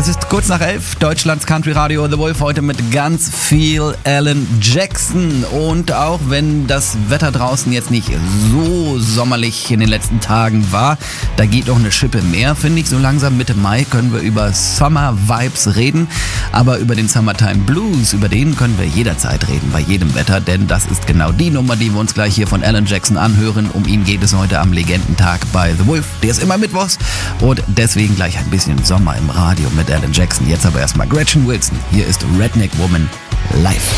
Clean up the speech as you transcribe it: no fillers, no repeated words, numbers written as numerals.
Es ist kurz nach 11, Deutschlands Country Radio The Wolf, heute mit ganz viel Alan Jackson. Und auch wenn das Wetter draußen jetzt nicht so sommerlich in den letzten Tagen war, da geht noch eine Schippe mehr, finde ich. So langsam Mitte Mai können wir über Summer Vibes reden, aber über den Summertime Blues, über den können wir jederzeit reden, bei jedem Wetter, denn das ist genau die Nummer, die wir uns gleich hier von Alan Jackson anhören. Um ihn geht es heute am Legendentag bei The Wolf. Der ist immer mittwochs und deswegen gleich ein bisschen Sommer im Radio mit Alan Jackson. Jetzt aber erstmal Gretchen Wilson. Hier ist Redneck Woman live.